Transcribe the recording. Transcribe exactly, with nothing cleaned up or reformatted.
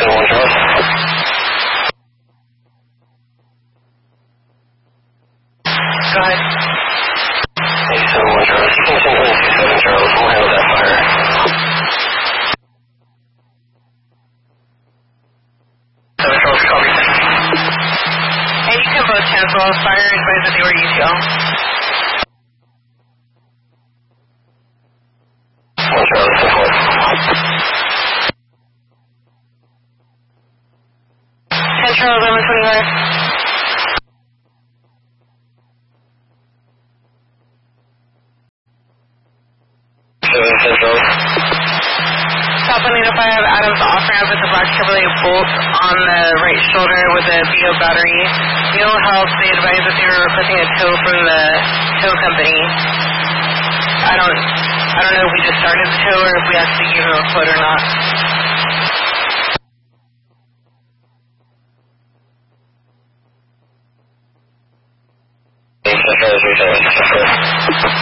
seven one Charles. Go ahead. eight seven one Charles. Kingston two seven Charles. We'll handle that fire. seven Charles, copy. Hey, you can both cancel. Fire advised that they were U T L. one Charles, ten four. ten Charles, eleven twenty-five. seven ten Charles. Top one eight five, Adams off ramp with the black Chevrolet Bolt on the right shoulder with a B O battery. Neil Health, they advised that they were requesting a tow from the tow company. I don't, I don't know if we just started the tow or if we actually gave him a quote or not. eight seven Charles, three seven.